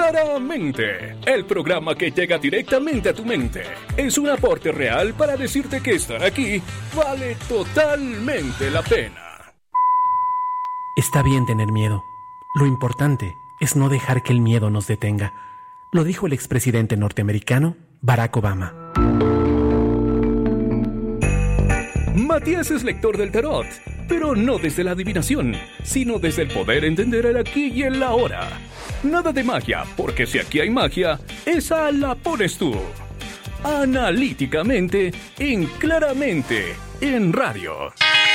Claramente, el programa que llega directamente a tu mente es un aporte real para decirte que estar aquí vale totalmente la pena. Está bien tener miedo. Lo importante es no dejar que el miedo nos detenga. Lo dijo el expresidente norteamericano Barack Obama. Matías es lector del tarot, pero no desde la adivinación, sino desde el poder entender el aquí y el ahora. Nada de magia, porque si aquí hay magia, esa la pones tú. Analíticamente, en Claramente, en radio.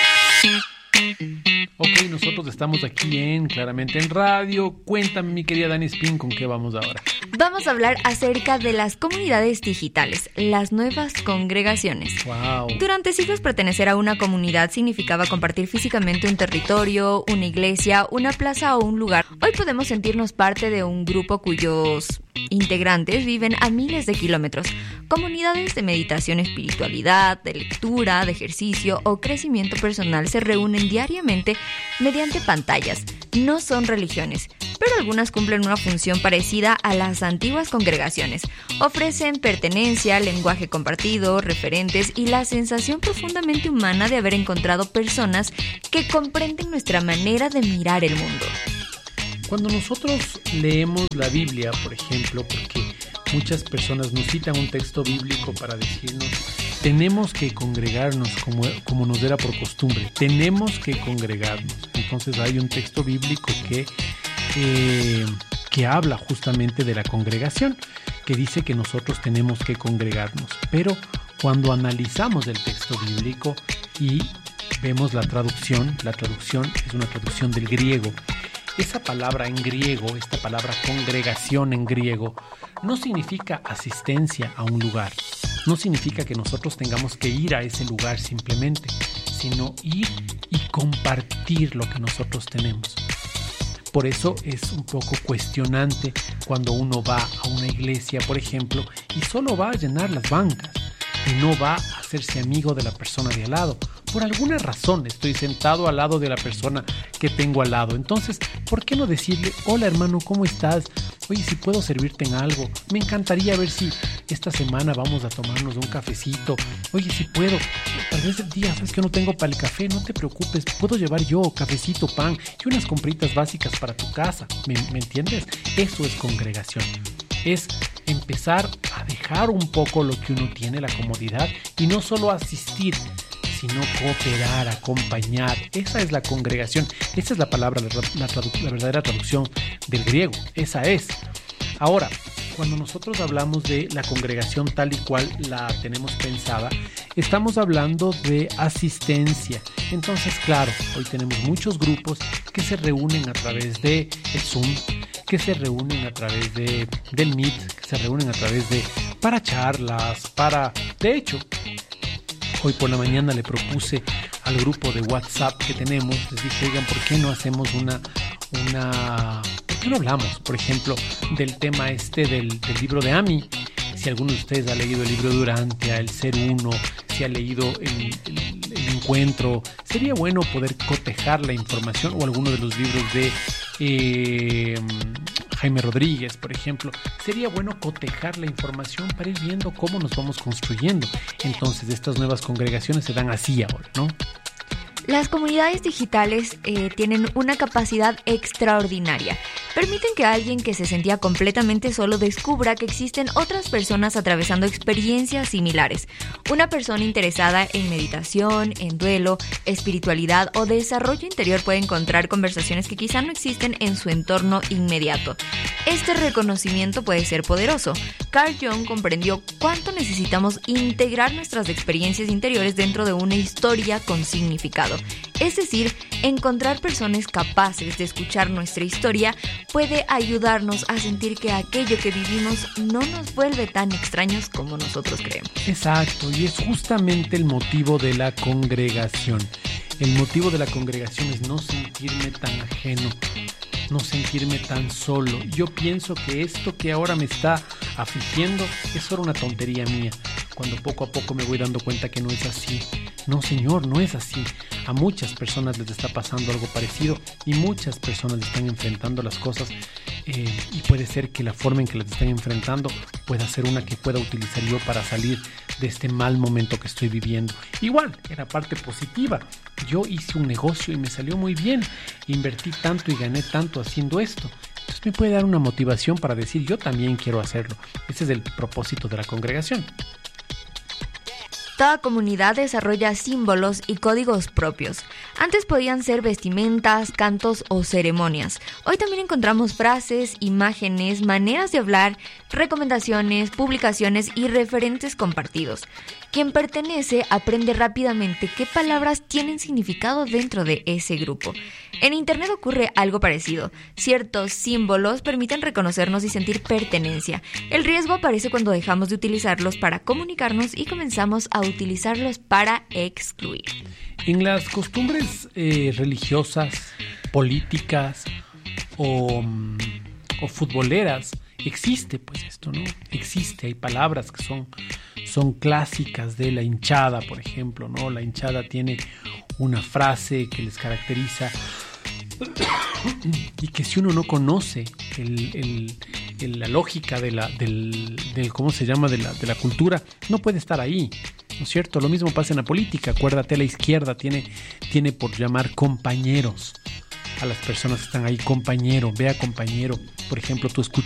Ok, nosotros estamos aquí en Claramente en Radio. Cuéntame, mi querida Dani Spin, ¿con qué vamos ahora? Vamos a hablar acerca de las comunidades digitales, las nuevas congregaciones. Wow. Durante siglos pertenecer a una comunidad significaba compartir físicamente un territorio, una iglesia, una plaza o un lugar. Hoy podemos sentirnos parte de un grupo cuyos integrantes viven a miles de kilómetros. Comunidades de meditación, espiritualidad, de lectura, de ejercicio o crecimiento personal se reúnen diariamente mediante pantallas. No son religiones, pero algunas cumplen una función parecida a las antiguas congregaciones. Ofrecen pertenencia, lenguaje compartido, referentes y la sensación profundamente humana de haber encontrado personas que comprenden nuestra manera de mirar el mundo. Cuando nosotros leemos la Biblia, por ejemplo, porque muchas personas nos citan un texto bíblico para decirnos, tenemos que congregarnos como nos era por costumbre, tenemos que congregarnos. Entonces hay un texto bíblico que habla justamente de la congregación, que dice que nosotros tenemos que congregarnos. Pero cuando analizamos el texto bíblico y vemos la traducción es una traducción del griego. Esa palabra en griego, esta palabra congregación en griego, no significa asistencia a un lugar. No significa que nosotros tengamos que ir a ese lugar simplemente, sino ir y compartir lo que nosotros tenemos. Por eso es un poco cuestionante cuando uno va a una iglesia, por ejemplo, y solo va a llenar las bancas y no va a hacerse amigo de la persona de al lado. Por alguna razón estoy sentado al lado de la persona que tengo al lado. Entonces, ¿por qué no decirle, hola hermano, ¿cómo estás? Oye, si puedo servirte en algo. Me encantaría ver si esta semana vamos a tomarnos un cafecito. Oye, si puedo. Tal vez el día, sabes que no tengo para el café, no te preocupes. Puedo llevar yo cafecito, pan y unas compritas básicas para tu casa. ¿Me entiendes? Eso es congregación. Es empezar a dejar un poco lo que uno tiene, la comodidad, y no solo asistir, sino cooperar, acompañar. Esa es la congregación. Esa es la palabra, la verdadera traducción del griego. Esa es. Ahora, cuando nosotros hablamos de la congregación tal y cual la tenemos pensada, estamos hablando de asistencia. Entonces, claro, hoy tenemos muchos grupos que se reúnen a través de el Zoom, que se reúnen a través del Meet, que se reúnen a través para charlas, de hecho, hoy por la mañana le propuse al grupo de WhatsApp que tenemos, les dije, oigan, ¿por qué no hacemos ¿por qué no hablamos, por ejemplo, del tema del libro de Ami? Si alguno de ustedes ha leído el libro de Durantia, El Ser Uno, si ha leído el Encuentro, sería bueno poder cotejar la información, o alguno de los libros de Jaime Rodríguez, por ejemplo. Sería bueno cotejar la información para ir viendo cómo nos vamos construyendo. Entonces, estas nuevas congregaciones se dan así ahora, ¿no? Las comunidades digitales tienen una capacidad extraordinaria. Permiten que alguien que se sentía completamente solo descubra que existen otras personas atravesando experiencias similares. Una persona interesada en meditación, en duelo, espiritualidad o desarrollo interior puede encontrar conversaciones que quizá no existen en su entorno inmediato. Este reconocimiento puede ser poderoso. Carl Jung comprendió cuánto necesitamos integrar nuestras experiencias interiores dentro de una historia con significado. Es decir, encontrar personas capaces de escuchar nuestra historia puede ayudarnos a sentir que aquello que vivimos no nos vuelve tan extraños como nosotros creemos. Exacto, y es justamente el motivo de la congregación. El motivo de la congregación es no sentirme tan ajeno, no sentirme tan solo. Yo pienso que esto que ahora me está afligiendo es solo una tontería mía, cuando poco a poco me voy dando cuenta que no es así. No, señor, no es así. A muchas personas les está pasando algo parecido y muchas personas están enfrentando las cosas y puede ser que la forma en que las estén enfrentando pueda ser una que pueda utilizar yo para salir de este mal momento que estoy viviendo. Igual, era parte positiva. Yo hice un negocio y me salió muy bien. Invertí tanto y gané tanto haciendo esto. Entonces me puede dar una motivación para decir, yo también quiero hacerlo. Ese es el propósito de la congregación. Toda comunidad desarrolla símbolos y códigos propios. Antes podían ser vestimentas, cantos o ceremonias. Hoy también encontramos frases, imágenes, maneras de hablar, recomendaciones, publicaciones y referentes compartidos. Quien pertenece aprende rápidamente qué palabras tienen significado dentro de ese grupo. En Internet ocurre algo parecido. Ciertos símbolos permiten reconocernos y sentir pertenencia. El riesgo aparece cuando dejamos de utilizarlos para comunicarnos y comenzamos a utilizarlos para excluir. En las costumbres religiosas, políticas o futboleras, existe pues esto, ¿no? Existe, hay palabras que son clásicas de la hinchada, por ejemplo, ¿no? La hinchada tiene una frase que les caracteriza y que si uno no conoce la lógica del ¿cómo se llama? de la cultura, no puede estar ahí, ¿no es cierto? Lo mismo pasa en la política. Acuérdate, la izquierda tiene por llamar compañeros a las personas que están ahí, compañero, vea compañero. Por ejemplo, tú escuchas